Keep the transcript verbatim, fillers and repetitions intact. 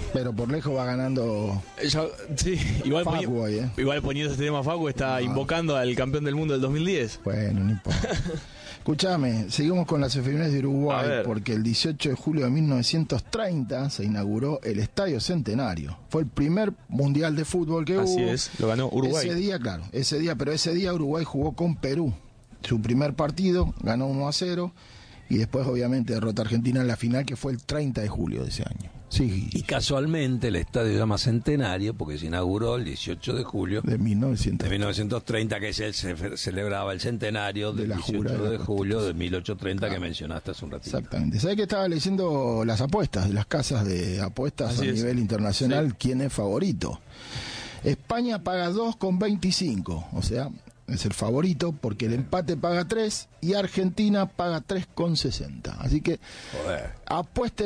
Pero por lejos va ganando. Ya, sí, igual, Facu poni- hoy, ¿eh? igual poniendo este tema Facu está No. invocando al campeón del mundo del dos mil diez. Bueno, no importa. Escuchame, seguimos con las efemérides de A Uruguay, ver. porque el dieciocho de julio de mil novecientos treinta se inauguró el Estadio Centenario. Fue el primer mundial de fútbol que Así hubo. es, lo ganó Uruguay. Ese día, claro, ese día, pero ese día Uruguay jugó con Perú. Su primer partido, ganó uno a cero, y después obviamente derrotó a Argentina en la final, que fue el treinta de julio de ese año. Sí, Y casualmente el estadio se llama Centenario porque se inauguró el dieciocho de julio de mil novecientos. de mil novecientos treinta, que se, se celebraba el centenario De del la dieciocho jura de la de julio de mil ochocientos treinta, Claro. que mencionaste hace un ratito. Exactamente. ¿Sabes que estaba leyendo las apuestas de las casas de apuestas Así a es. nivel internacional? Sí. ¿Quién es favorito? España paga dos con veinticinco, o sea, es el favorito porque el empate paga tres y Argentina paga tres con sesenta. Así que Joder. apuesten